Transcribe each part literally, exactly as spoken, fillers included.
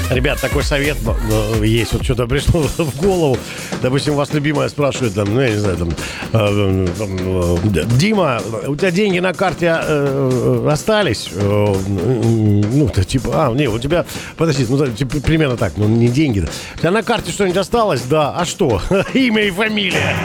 Ребят, такой совет э, есть. Вот что-то пришло в голову. Допустим, вас любимая спрашивает, там, ну, я не знаю, там, э, э, Дима, у тебя деньги на карте э, остались? Э, ну, то, типа, а, не, у тебя, подожди, ну, типа, примерно так, ну, не деньги. У тебя на карте что-нибудь осталось? Да. А что? Имя и фамилия.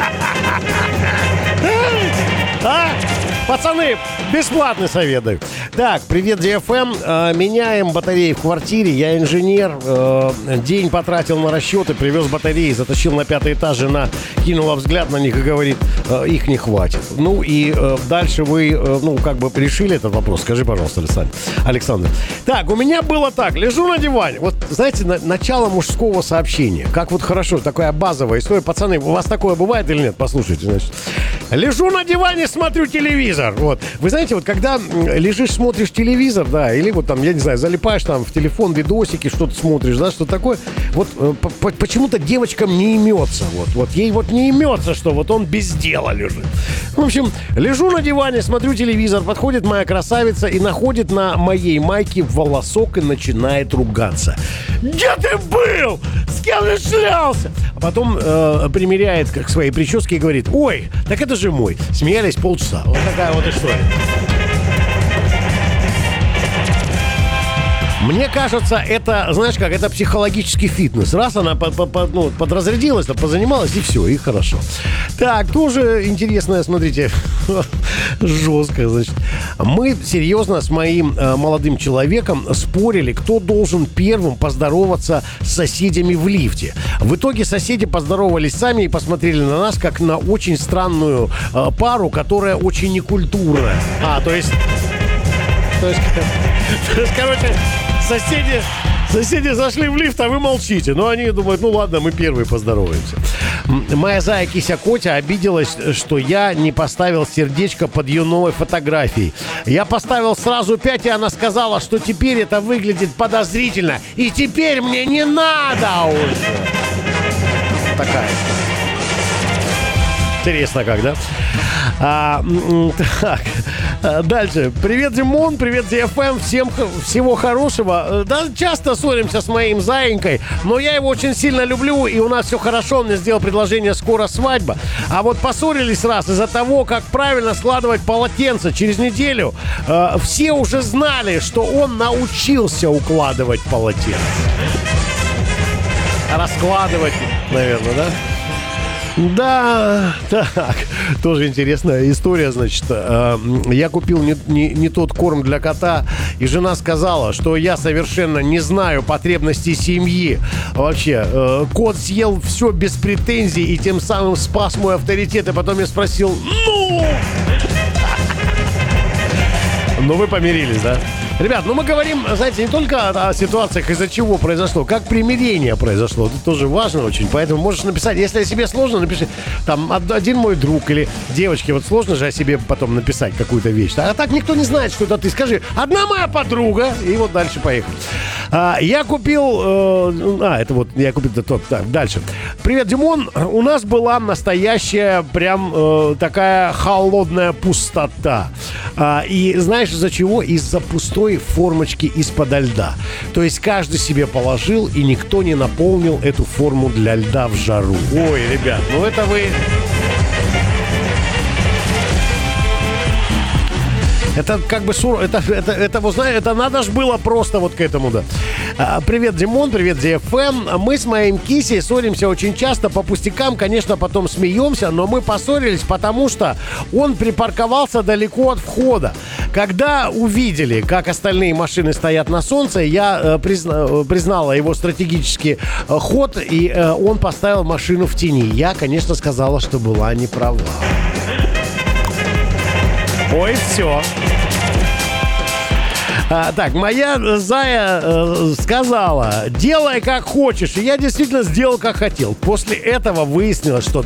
А? Пацаны, бесплатный совет даю. Так, привет, ди эф эм. Э, меняем батареи в квартире. Я инженер. Э, день потратил на расчеты, привез батареи, затащил на пятый этаж. Жена кинула взгляд на них и говорит, э, их не хватит. Ну и э, дальше вы, э, ну, как бы решили этот вопрос. Скажи, пожалуйста, Александр. Александр. Так, у меня было так. Лежу на диване. Вот, знаете, на, начало мужского сообщения. Как вот хорошо, такая базовая история. Пацаны, у вас такое бывает или нет? Послушайте, значит. Лежу на диване, смотрю телевизор. Вот. Вы знаете, вот когда лежишь, смотришь телевизор, да, или вот там, я не знаю, залипаешь там в телефон, видосики, что-то смотришь, да, что такое, вот по- почему-то девочкам не имется, вот, вот ей вот не имется, что вот он без дела лежит. В общем, лежу на диване, смотрю телевизор, подходит моя красавица и находит на моей майке волосок и начинает ругаться. Где ты был? С кем ты шлялся? А потом э, примеряет к своей прическе и говорит, ой, так это же мой. Смеялись полчаса. Вот такая вот история. Мне кажется, это, знаешь как, это психологический фитнес. Раз она по, по, по, ну, подразрядилась, позанималась, и все, и хорошо. Так, тоже интересное, смотрите, жестко, значит. Мы серьезно с моим э, молодым человеком спорили, кто должен первым поздороваться с соседями в лифте. В итоге соседи поздоровались сами и посмотрели на нас, как на очень странную э, пару, которая очень некультурная. А, то есть... То есть, то есть, короче... Соседи, соседи зашли в лифт, а вы молчите. Но они думают, ну ладно, мы первые поздороваемся. Моя зая кися Котя обиделась, что я не поставил сердечко под ее новой фотографией. Я поставил сразу пять, и она сказала, что теперь это выглядит подозрительно. И теперь мне не надо уже. Такая. Интересно как, да? А, так, дальше. Привет, Димон, привет, ди эф эм. Всем всего хорошего. Да, часто ссоримся с моим заинькой, но я его очень сильно люблю, и у нас все хорошо. Он мне сделал предложение, скоро свадьба. А вот поссорились раз из-за того, как правильно складывать полотенце. Через неделю э, все уже знали, что он научился укладывать полотенце. Раскладывать, наверное, да? Да, так, тоже интересная история, значит, э, я купил не, не, не тот корм для кота, и жена сказала, что я совершенно не знаю потребностей семьи. Вообще, э, кот съел все без претензий и тем самым спас мой авторитет, и потом я спросил, ну... Ну, вы помирились, да? Ребят, ну мы говорим, знаете, не только о ситуациях, из-за чего произошло, как примирение произошло. Это тоже важно очень, поэтому можешь написать, если о себе сложно, напиши, там, один мой друг или девочке, вот сложно же о себе потом написать какую-то вещь. А так никто не знает, что это ты. Скажи, одна моя подруга, и вот дальше поехали. А, я купил, э, а, это вот, я купил, это тот, так, дальше. Привет, Димон, у нас была настоящая прям э, такая холодная пустота. А, и знаешь, из-за чего? Из-за пустой формочки из-подо льда. То есть каждый себе положил, и никто не наполнил эту форму для льда в жару. Ой, ребят, ну это вы... Это как бы сур... это, это, это, вы знаете, это надо ж было просто вот к этому, да. А, привет, Димон, привет, ди эф эм. Мы с моим кисей ссоримся очень часто по пустякам, конечно, потом смеемся, но мы поссорились, потому что он припарковался далеко от входа. Когда увидели, как остальные машины стоят на солнце, я э, призна... признала его стратегический э, ход, и э, он поставил машину в тени. Я, конечно, сказала, что была не права. Ой, все. А, так, моя зая э, сказала, делай как хочешь. И я действительно сделал как хотел. После этого выяснилось, что